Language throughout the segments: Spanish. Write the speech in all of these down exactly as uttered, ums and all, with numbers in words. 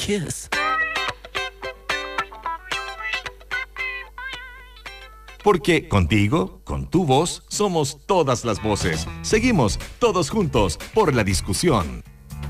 Kiss. Porque contigo, con tu voz, somos todas las voces. Seguimos todos juntos por la discusión.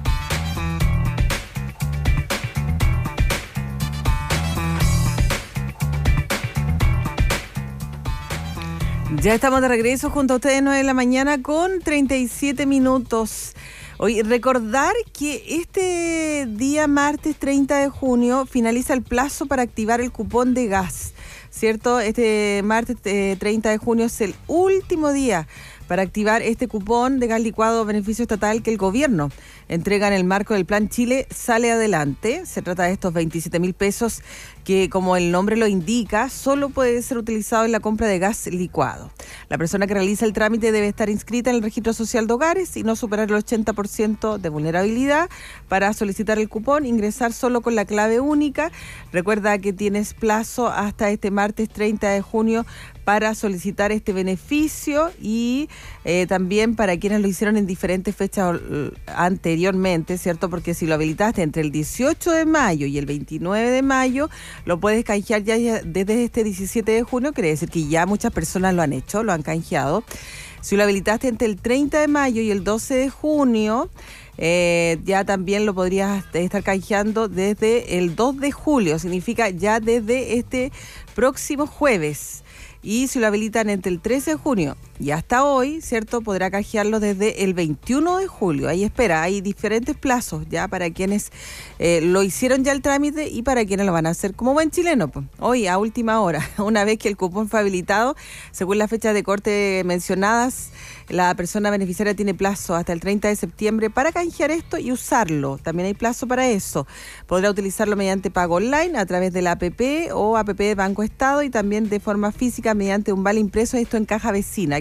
Ya estamos de regreso junto a ustedes, nueve de la mañana con treinta y siete minutos. Hoy recordar que este día martes treinta de junio finaliza el plazo para activar el cupón de gas, ¿cierto? Este martes eh, treinta de junio es el último día para activar este cupón de gas licuado beneficio estatal que el gobierno entrega en el marco del Plan Chile Sale Adelante. Se trata de estos veintisiete mil pesos que, como el nombre lo indica, solo puede ser utilizado en la compra de gas licuado. La persona que realiza el trámite debe estar inscrita en el registro social de hogares y no superar el ochenta por ciento de vulnerabilidad. Para solicitar el cupón, ingresar solo con la clave única. Recuerda que tienes plazo hasta este martes treinta de junio para solicitar este beneficio y eh, también para quienes lo hicieron en diferentes fechas anteriormente, ¿cierto? Porque si lo habilitaste entre el dieciocho de mayo y el veintinueve de mayo, lo puedes canjear ya desde este diecisiete de junio, quiere decir que ya muchas personas lo han hecho, lo han canjeado. Si lo habilitaste entre el treinta de mayo y el doce de junio, eh, ya también lo podrías estar canjeando desde el dos de julio, significa ya desde este próximo jueves. Y si lo habilitan entre el trece de junio y hasta hoy, ¿cierto? Podrá canjearlo desde el veintiuno de julio. Ahí espera, hay diferentes plazos ya para quienes eh, lo hicieron ya el trámite y para quienes lo van a hacer como buen chileno. Pues. Hoy, a última hora, una vez que el cupón fue habilitado, según las fechas de corte mencionadas, la persona beneficiaria tiene plazo hasta el treinta de septiembre para canjear esto y usarlo. También hay plazo para eso. Podrá utilizarlo mediante pago online a través de la app o app de Banco Estado y también de forma física mediante un vale impreso, esto en caja vecina.